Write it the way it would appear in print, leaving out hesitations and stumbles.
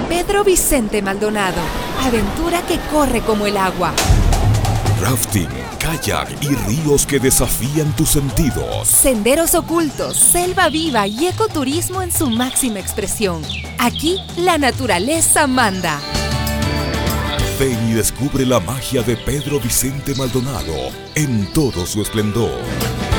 Pedro Vicente Maldonado. Aventura que corre como el agua. Rafting, kayak y ríos que desafían tus sentidos. Senderos ocultos, selva viva y ecoturismo en su máxima expresión. Aquí, la naturaleza manda. Ven y descubre la magia de Pedro Vicente Maldonado en todo su esplendor.